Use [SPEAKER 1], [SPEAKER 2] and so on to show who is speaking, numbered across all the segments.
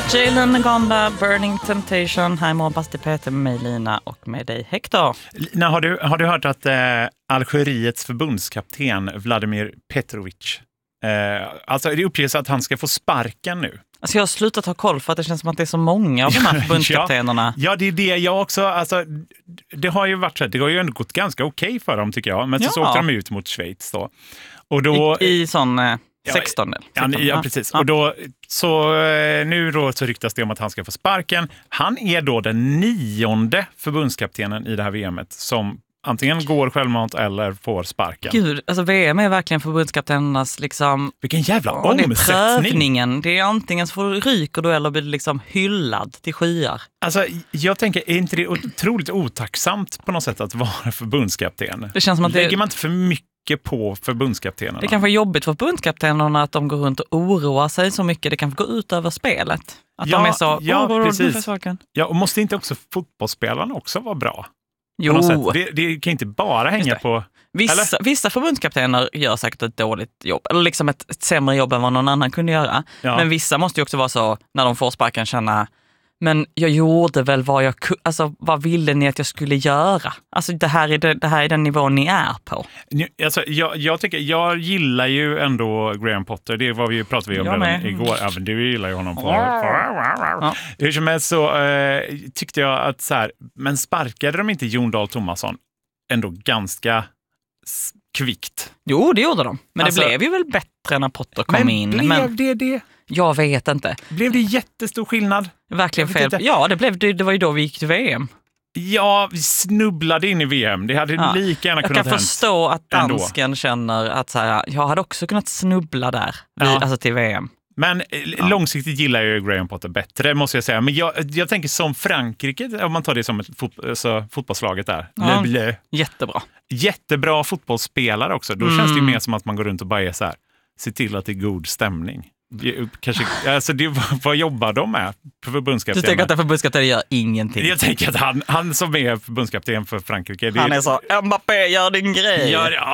[SPEAKER 1] Jalen Gonda, Burning Temptation. Här med Basti Peter, med mig Lina och med dig Hector.
[SPEAKER 2] Lina, har du hört att Algeriets förbundskapten Vladimir Petrovic, alltså det uppges att han ska få sparken nu?
[SPEAKER 1] Alltså jag har slutat ha koll för att det känns som att det är så många av de här förbundskaptenerna.
[SPEAKER 2] Ja, det är det jag också. Alltså, det har ju varit så att det har ju ändå gått ganska okej för dem tycker jag. Men så åkte de ut mot Schweiz då. Och då
[SPEAKER 1] I sån 16.
[SPEAKER 2] Ja, precis. Och då, så nu då så ryktas det om att han ska få sparken. Han är då den 9:e förbundskaptenen i det här VMet som antingen går självmant eller får sparken.
[SPEAKER 1] Gud, alltså VM är verkligen förbundskaptenernas liksom...
[SPEAKER 2] Vilken jävla
[SPEAKER 1] omsättning.
[SPEAKER 2] omsättning.
[SPEAKER 1] Det är prövningen. Det är antingen så får du ryker du eller blir liksom hyllad till skyar.
[SPEAKER 2] Alltså, jag tänker, är inte det otroligt otacksamt på något sätt att vara förbundskapten?
[SPEAKER 1] Det känns som att
[SPEAKER 2] lägger man inte för mycket på förbundskaptenerna?
[SPEAKER 1] Det kan vara jobbigt för förbundskaptenerna att de går runt och oroar sig så mycket. Det kan gå ut över spelet. Att de är så...
[SPEAKER 2] precis. Ja, och måste inte också fotbollsspelarna också vara bra?
[SPEAKER 1] Jo.
[SPEAKER 2] Det kan inte bara hänga på...
[SPEAKER 1] Vissa förbundskaptener gör säkert ett dåligt jobb. Eller liksom ett sämre jobb än vad någon annan kunde göra. Ja. Men vissa måste ju också vara så, när de får sparken, känna... Men jag gjorde väl vad ville ni att jag skulle göra? Alltså det här är den nivån ni är på.
[SPEAKER 2] Alltså, jag gillar ju ändå Graham Potter. Det var vi pratade vi om redan igår. Även du gillar ju honom på. Ja. Hur som helst så tyckte jag att så här, men sparkade de inte Jon Dahl Tomasson ändå ganska kvickt?
[SPEAKER 1] Jo, det gjorde de. Men alltså, det blev ju väl bättre när Potter kom in.
[SPEAKER 2] Men blev det?
[SPEAKER 1] Jag vet inte.
[SPEAKER 2] Blev det jättestor skillnad?
[SPEAKER 1] Verkligen fel. Ja, det var ju då vi gick till VM.
[SPEAKER 2] Ja, vi snubblade in i VM. Det hade lika gärna kunnat
[SPEAKER 1] hänt. Jag kan förstå att dansken känner att så här, jag hade också kunnat snubbla där alltså till VM. Men
[SPEAKER 2] långsiktigt gillar jag ju Graham Potter bättre, måste jag säga. Men jag tänker som Frankrike, om man tar det som ett fotbollslaget där.
[SPEAKER 1] Ja, jättebra.
[SPEAKER 2] Jättebra fotbollsspelare också. Då känns det ju mer som att man går runt och bara är så här, se till att det är god stämning. Kanske, alltså vad jobbar de med för förbundskapten?
[SPEAKER 1] Du tänker att förbundskapten gör ingenting?
[SPEAKER 2] Jag tänker att han som är förbundskapten för Frankrike...
[SPEAKER 1] Han är så, Mbappé, gör din grej!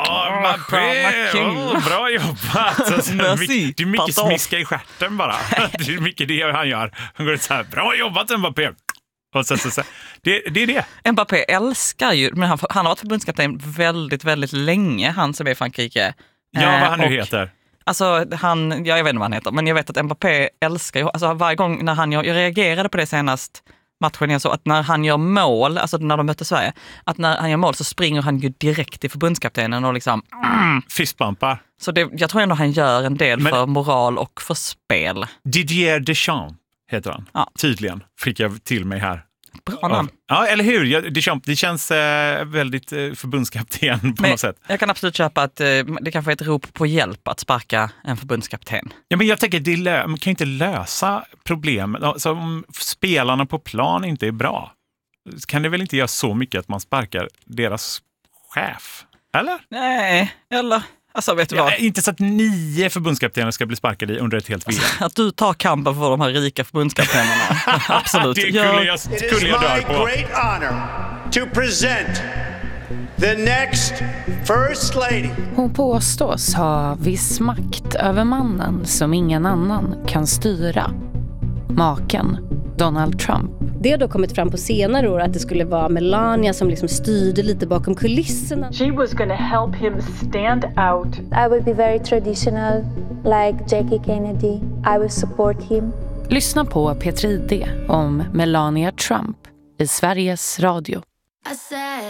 [SPEAKER 2] Mbappé, bra jobbat! Alltså, det är mycket smiska i stjärten bara. Det är mycket det han gör. Han går så här, bra jobbat Mbappé! Och så. Det är det.
[SPEAKER 1] Mbappé älskar ju, men han har varit förbundskapten väldigt, väldigt länge, han som är i Frankrike.
[SPEAKER 2] Ja, vad han nu heter.
[SPEAKER 1] Alltså jag vet inte vad han heter, men jag vet att Mbappé älskar ju, alltså varje gång när jag reagerade på det senast matchen, jag så att när han gör mål, alltså när de mötte Sverige, att när han gör mål så springer han ju direkt till förbundskaptenen och liksom
[SPEAKER 2] fistbumpar. Så
[SPEAKER 1] jag tror ändå han gör en del för moral och för spel.
[SPEAKER 2] Didier Deschamps heter han. Ja. Tydligen fick jag till mig här.
[SPEAKER 1] Bra namn.
[SPEAKER 2] Ja, eller hur? Det känns väldigt förbundskapten på något sätt.
[SPEAKER 1] Jag kan absolut köpa att det kanske är ett rop på hjälp att sparka en förbundskapten.
[SPEAKER 2] Ja, men jag tänker man kan ju inte lösa problemet. Alltså, om spelarna på plan inte är bra, kan det väl inte göra så mycket att man sparkar deras chef? Eller?
[SPEAKER 1] Nej, eller... Alltså, vet du vad?
[SPEAKER 2] Inte så att 9 förbundskaptener ska bli sparkade under ett helt VM.
[SPEAKER 1] Att du tar kampen för de här rika förbundskaptenerna. Absolut.
[SPEAKER 2] Det skulle jag dö på.
[SPEAKER 3] Great honor to present the next first lady.
[SPEAKER 4] Hon påstås ha viss makt över mannen som ingen annan kan styra. Maken, Donald Trump.
[SPEAKER 5] Det har då kommit fram på senare år att det skulle vara Melania som liksom styrde lite bakom kulisserna.
[SPEAKER 6] She was going to help him stand out.
[SPEAKER 7] I will be very traditional, like Jackie Kennedy. I will support him.
[SPEAKER 4] Lyssna på P3 ID om Melania Trump i Sveriges Radio.